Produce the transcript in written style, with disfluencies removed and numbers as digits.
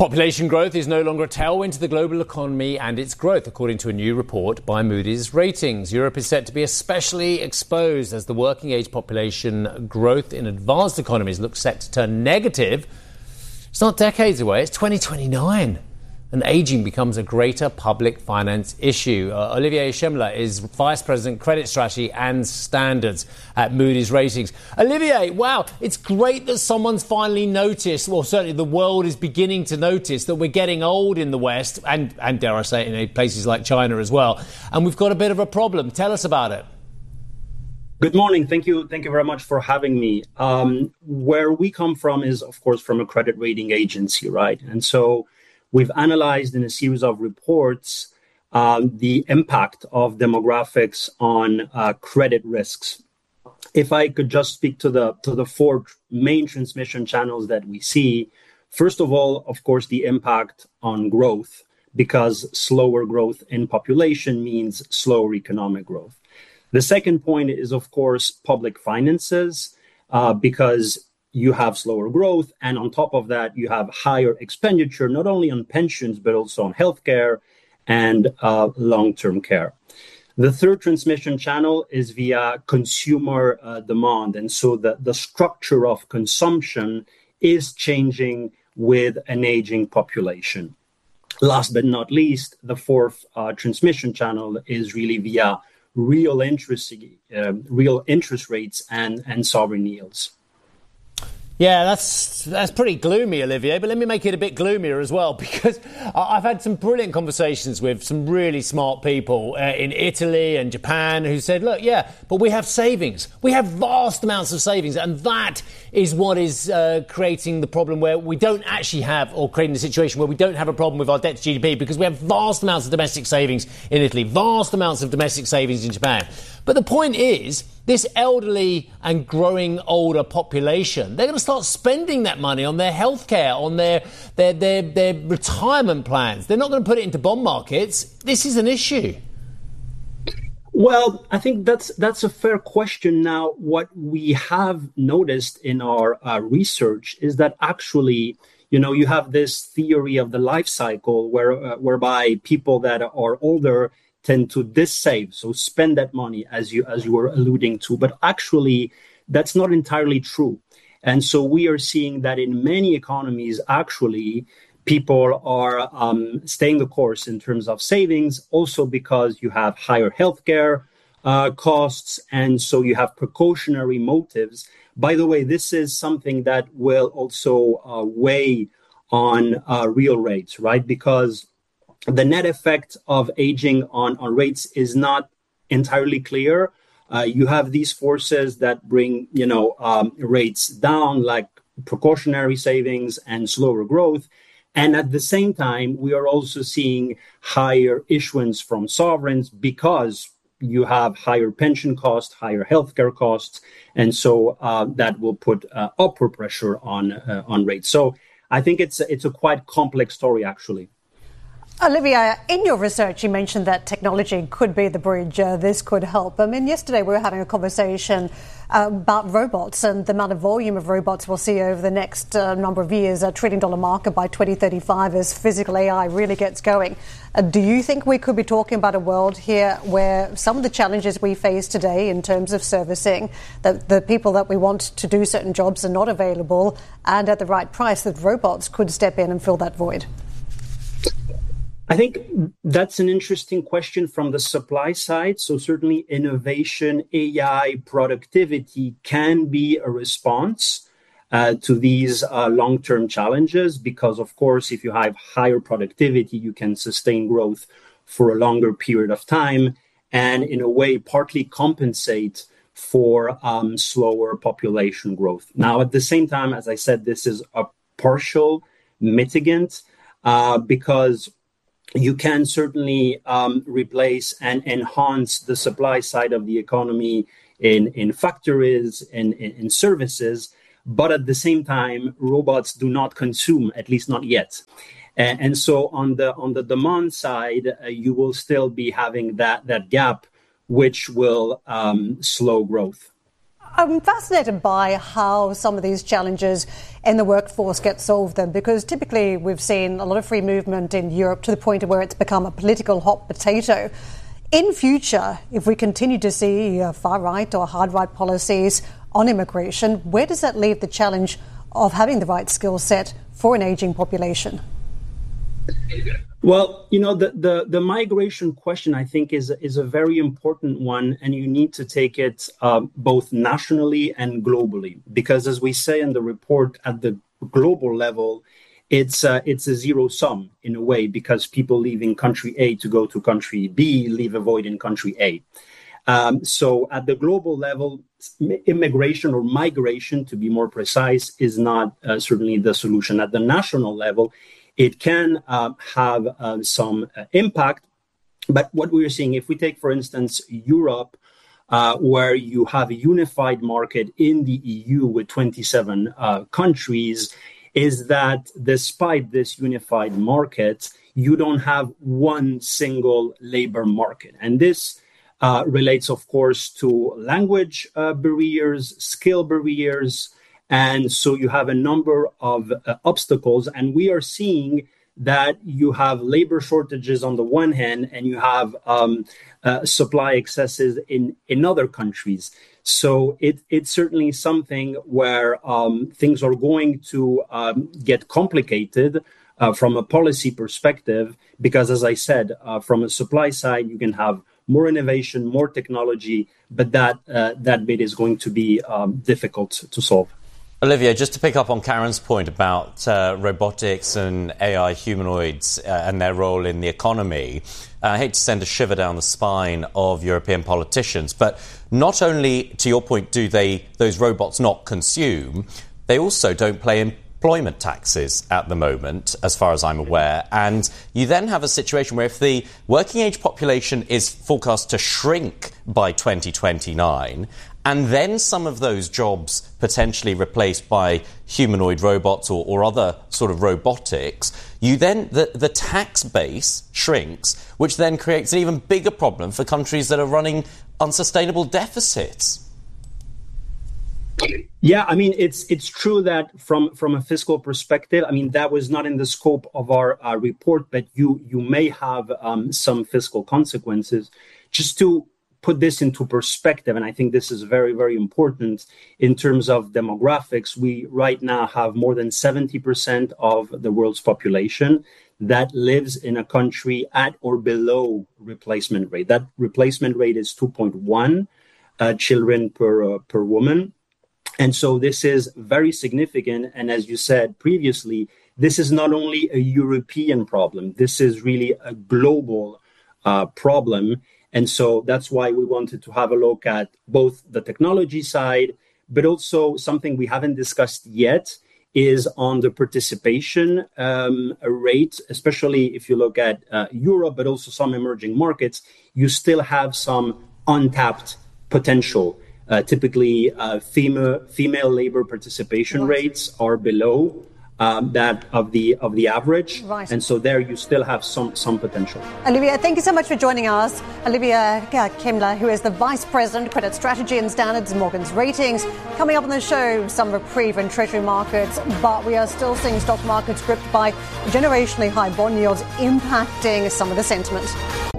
Population growth is no longer a tailwind to the global economy and its growth, according to a new report by Moody's Ratings. Europe is set to be especially exposed as the working age population growth in advanced economies looks set to turn negative. It's not decades away, it's 2029. And ageing becomes a greater public finance issue. Olivier Schemmler is Vice President Credit Strategy and Standards at Moody's Ratings. Olivier, wow, it's great that someone's finally noticed, well, certainly the world is beginning to notice that we're getting old in the West and dare I say, in places like China as well. And we've got a bit of a problem. Tell us about it. Good morning. Thank you very much for having me. Where we come from is, of course, from a credit rating agency, right? And so we've analyzed in a series of reports the impact of demographics on credit risks. If I could just speak to the four main transmission channels that we see, first of all, of course, the impact on growth, because slower growth in population means slower economic growth. The second point is, of course, public finances, because you have slower growth. And on top of that, you have higher expenditure, not only on pensions, but also on healthcare and long-term care. The third transmission channel is via consumer demand. And so the structure of consumption is changing with an aging population. Last but not least, the fourth transmission channel is really via real interest rates and sovereign yields. Yeah, that's pretty gloomy, Olivier, but let me make it a bit gloomier as well, because I've had some brilliant conversations with some really smart people in Italy and Japan who said, look, yeah, but we have savings. We have vast amounts of savings, and that is what is creating the problem where we don't actually have, or creating a situation where we don't have a problem with our debt to GDP, because we have vast amounts of domestic savings in Italy, vast amounts of domestic savings in Japan. But the point is, this elderly and growing older population, they're going to start spending that money on their healthcare, on their retirement plans. They're not going to put it into bond markets. This is an issue. Well, I think that's a fair question. Now, what we have noticed in our research is that actually, you have this theory of the life cycle whereby people that are older tend to dissave, so spend that money, as you were alluding to. But actually, that's not entirely true. And so we are seeing that in many economies, actually, people are staying the course in terms of savings, also because you have higher healthcare costs, and so you have precautionary motives. By the way, this is something that will also weigh on real rates, right? Because the net effect of aging on rates is not entirely clear. You have these forces that bring, rates down, like precautionary savings and slower growth. And at the same time, we are also seeing higher issuance from sovereigns because you have higher pension costs, higher healthcare costs. And so that will put upward pressure on rates. So I think it's a quite complex story, actually. Olivia, in your research, you mentioned that technology could be the bridge. This could help. I mean, yesterday we were having a conversation about robots and the amount of volume of robots we'll see over the next number of years, $1 trillion market by 2035 as physical AI really gets going. Do you think we could be talking about a world here where some of the challenges we face today in terms of servicing, the people that we want to do certain jobs are not available, and at the right price, that robots could step in and fill that void? I think that's an interesting question from the supply side. So certainly innovation, AI, productivity can be a response to these long-term challenges, because, of course, if you have higher productivity, you can sustain growth for a longer period of time and, in a way, partly compensate for slower population growth. Now, at the same time, as I said, this is a partial mitigant because you can certainly replace and enhance the supply side of the economy in factories, in services. But at the same time, robots do not consume, at least not yet. And so on the demand side, you will still be having that gap, which will slow growth. I'm fascinated by how some of these challenges in the workforce get solved then, because typically we've seen a lot of free movement in Europe to the point of where it's become a political hot potato. In future, if we continue to see far-right or hard-right policies on immigration, where does that leave the challenge of having the right skill set for an ageing population? Well, the migration question, I think, is a very important one, and you need to take it both nationally and globally, because as we say in the report, at the global level, it's a zero sum in a way, because people leaving country A to go to country B leave a void in country A. So at the global level, immigration or migration, to be more precise, is not certainly the solution. At the national level, it can have some impact. But what we're seeing, if we take, for instance, Europe, where you have a unified market in the EU with 27 countries, is that despite this unified market, you don't have one single labor market. And this relates, of course, to language barriers, skill barriers. And so you have a number of obstacles. And we are seeing that you have labor shortages on the one hand, and you have supply excesses in other countries. So it's certainly something where things are going to get complicated from a policy perspective, because, as I said, from a supply side, you can have more innovation, more technology, but that bit is going to be difficult to solve. Olivier, just to pick up on Karen's point about robotics and AI humanoids and their role in the economy, I hate to send a shiver down the spine of European politicians, but not only, to your point, do those robots not consume, they also don't pay employment taxes at the moment, as far as I'm aware. And you then have a situation where if the working age population is forecast to shrink by 2029, and then some of those jobs potentially replaced by humanoid robots or other sort of robotics, you then the tax base shrinks, which then creates an even bigger problem for countries that are running unsustainable deficits. Yeah, I mean, it's true that from a fiscal perspective, I mean, that was not in the scope of our report, but you may have some fiscal consequences. Just to put this into perspective, and I think this is very, very important in terms of demographics, we right now have more than 70% of the world's population that lives in a country at or below replacement rate. That replacement rate is 2.1 children per woman. And so this is very significant. And as you said previously, this is not only a European problem. This is really a global problem. And so that's why we wanted to have a look at both the technology side, but also something we haven't discussed yet is on the participation rate, especially if you look at Europe, but also some emerging markets, you still have some untapped potential. Typically, female labor participation rates are below that of the average. Right. And so there you still have some potential. Olivier, thank you so much for joining us. Olivier Kimler, who is the Vice President, Credit Strategy and Standards, Morgan's Ratings. Coming up on the show, some reprieve in Treasury markets, but we are still seeing stock markets gripped by generationally high bond yields impacting some of the sentiment.